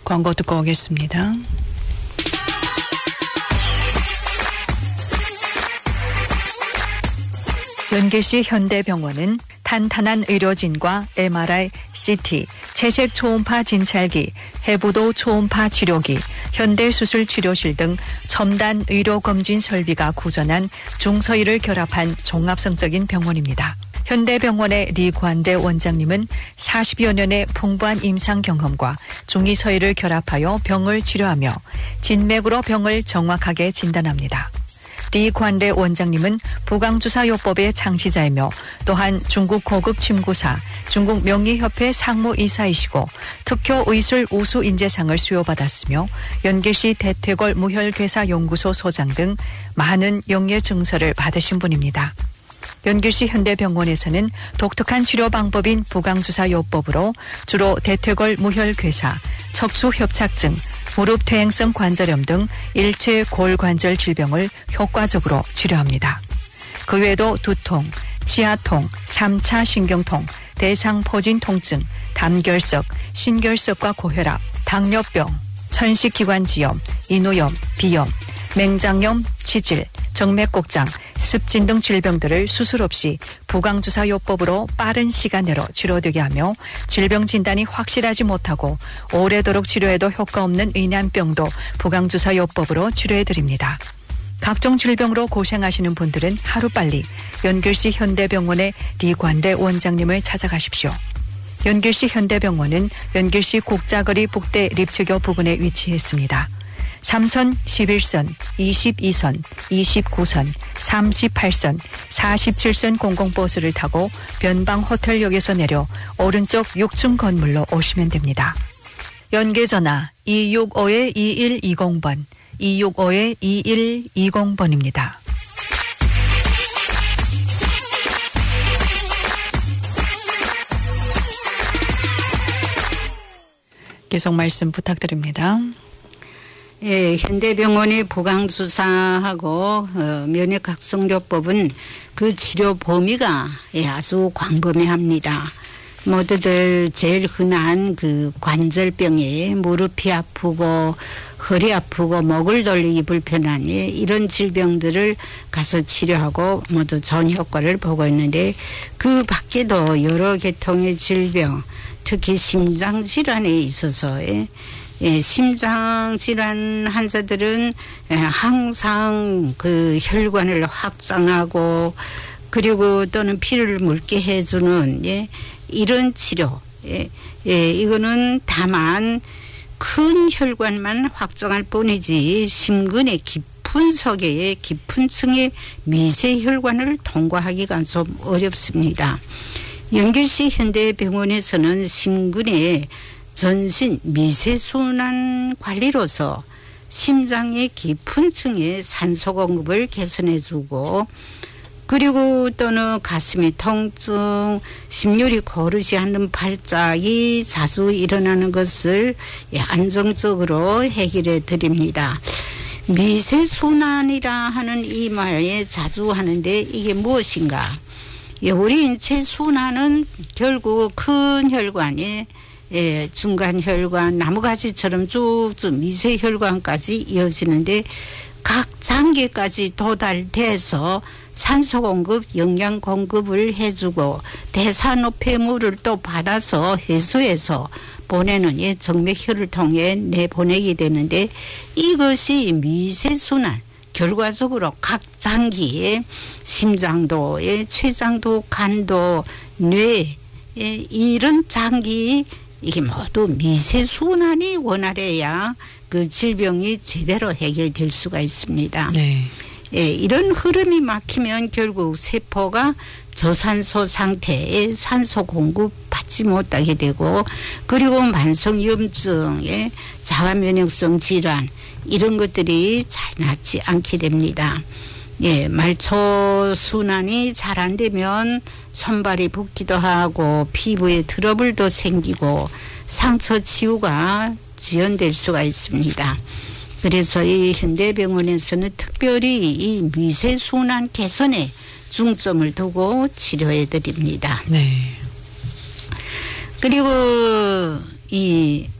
광고 듣고 오겠습니다. 연길시 현대병원은 탄탄한 의료진과 MRI, CT, 채색 초음파 진찰기, 해부도 초음파 치료기, 현대수술 치료실 등 첨단 의료검진 설비가 구전한 중서의를 결합한 종합성적인 병원입니다. 현대병원의 리관대 원장님은 40여 년의 풍부한 임상 경험과 중의서의를 결합하여 병을 치료하며 진맥으로 병을 정확하게 진단합니다. 리관대 원장님은 부강주사요법의 창시자이며 또한 중국 고급 침구사, 중국 명의협회 상무이사이시고 특효의술 우수인재상을 수여받았으며 연길시 대퇴골 무혈괴사연구소 소장 등 많은 영예 증서를 받으신 분입니다. 연길시 현대병원에서는 독특한 치료 방법인 부강주사요법으로 주로 대퇴골 무혈괴사, 척수협착증, 무릎 퇴행성 관절염 등 일체 골관절 질병을 효과적으로 치료합니다. 그 외에도 두통, 치아통, 3차 신경통, 대상포진 통증, 담결석, 신결석과 고혈압, 당뇨병, 천식기관지염, 인후염, 비염, 맹장염, 치질, 정맥곡장, 습진 등 질병들을 수술 없이 부강주사요법으로 빠른 시간 내로 치료되게 하며 질병 진단이 확실하지 못하고 오래도록 치료해도 효과 없는 의난병도 부강주사요법으로 치료해드립니다. 각종 질병으로 고생하시는 분들은 하루빨리 연길시 현대병원의 리관대 원장님을 찾아가십시오. 연길시 현대병원은 연길시 국자거리 북대 립치교 부근에 위치했습니다. 3선, 11선, 22선, 29선, 38선, 47선 공공버스를 타고 변방호텔역에서 내려 오른쪽 6층 건물로 오시면 됩니다. 연계전화 265-2120번, 265-2120번입니다. 계속 말씀 부탁드립니다. 예, 현대병원의 부강주사하고 면역각성요법은 그 치료 범위가 아주 광범위합니다. 모두들 제일 흔한 그 관절병에 무릎이 아프고 허리 아프고 목을 돌리기 불편한 이런 질병들을 가서 치료하고 모두 좋은 효과를 보고 있는데 그 밖에도 여러 계통의 질병, 특히 심장질환에 있어서 심장질환 환자들은 항상 그 혈관을 확장하고 그리고 또는 피를 묽게 해주는 이런 치료. 이거는 다만 큰 혈관만 확장할 뿐이지 심근의 깊은 속에 깊은 층의 미세 혈관을 통과하기가 좀 어렵습니다. 연길시 현대병원에서는 심근의 전신 미세순환 관리로서 심장의 깊은 층의 산소 공급을 개선해주고 그리고 또는 가슴의 통증, 심혈이 고르지 않는 발작이 자주 일어나는 것을 안정적으로 해결해 드립니다. 미세순환이라 하는 이 말에 자주 하는데 이게 무엇인가? 우리 인체 순환은 결국 큰 혈관에 중간 혈관, 나무가지처럼 쭉쭉 미세 혈관까지 이어지는데 각 장기까지 도달돼서 산소 공급, 영양 공급을 해주고 대사노폐물을 또 받아서 해소해서 보내는 정맥혈을 통해 내보내게 되는데 이것이 미세순환, 결과적으로 각 장기에 심장도, 췌장도, 간도, 뇌 이런 장기 이게 모두 미세순환이 원활해야 그 질병이 제대로 해결될 수가 있습니다. 네. 이런 흐름이 막히면 결국 세포가 저산소 상태에 산소 공급 받지 못하게 되고 그리고 만성염증, 자가면역성 질환 이런 것들이 잘 낫지 않게 됩니다. 말초 순환이 잘 안 되면 손발이 붓기도 하고 피부에 트러블도 생기고 상처 치유가 지연될 수가 있습니다. 그래서 이 현대병원에서는 특별히 이 미세순환 개선에 중점을 두고 치료해 드립니다. 네. 그리고 이